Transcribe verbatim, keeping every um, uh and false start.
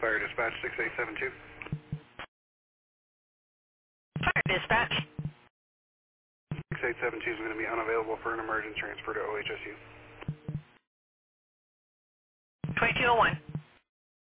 Fire Dispatch six eight seven two. Fire dispatch. six eight seven two is going to be unavailable for an emergent transfer to O H S U. twenty-two oh one.